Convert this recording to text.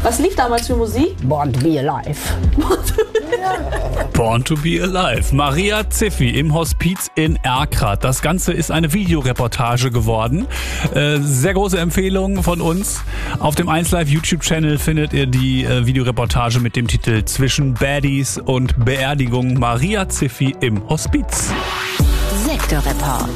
Was lief damals für Musik? Born to be alive. Born to be alive. Maria Ziffi im Hospiz in Erkrath. Das Ganze ist eine Videoreportage geworden. Sehr große Empfehlung von uns. Auf dem 1Live YouTube-Channel findet ihr die Videoreportage mit dem Titel Zwischen Baddies und Beerdigung. Maria Ziffi im Hospiz. Sektorreport.